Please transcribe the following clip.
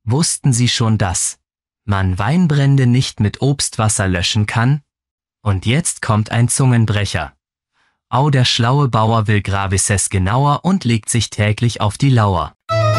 Wussten Sie schon, dass man Weinbrände nicht mit Obstwasser löschen kann? Und jetzt kommt ein Zungenbrecher. Au, der schlaue Bauer will Gravises genauer und legt sich täglich auf die Lauer.